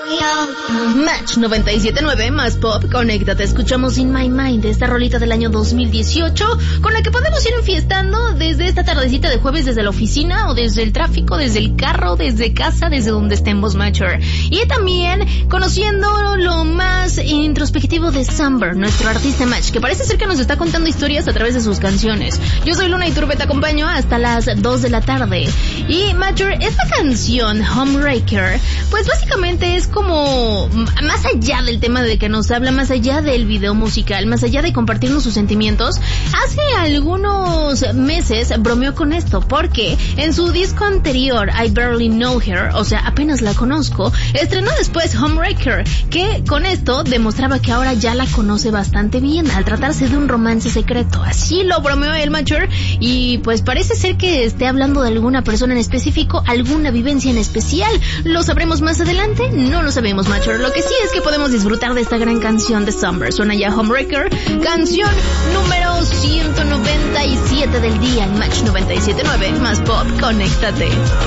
Match 97.9 más pop, conéctate, escuchamos In My Mind, esta rolita del año 2018, con la que podemos ir enfiestando desde esta tardecita de jueves, desde la oficina, o desde el tráfico, desde el carro, desde casa, desde donde estemos, Matcher. Y también conociendo lo más introspectivo de Summer, nuestro artista Match, que parece ser que nos está contando historias a través de sus canciones. Yo soy Luna Iturbe, te acompaño hasta las 2 de la tarde. Y Matcher, esta canción, Homewrecker, pues básicamente es como más allá del tema de que nos habla, más allá del video musical, más allá de compartirnos sus sentimientos. Hace algunos meses bromeó con esto, porque en su disco anterior, I Barely Know Her, o sea, apenas la conozco, estrenó después Homewrecker, que con esto demostraba que ahora ya la conoce bastante bien, al tratarse de un romance secreto. Así lo bromeó el Matcher, y pues parece ser que esté hablando de alguna persona en específico, alguna vivencia en especial. ¿Lo sabremos más adelante? No lo sabemos, Matcher. Lo que sí es que podemos disfrutar de esta gran canción de Summer. Suena ya Homewrecker, canción número 197 del día en Match 97.9 más pop. Conéctate.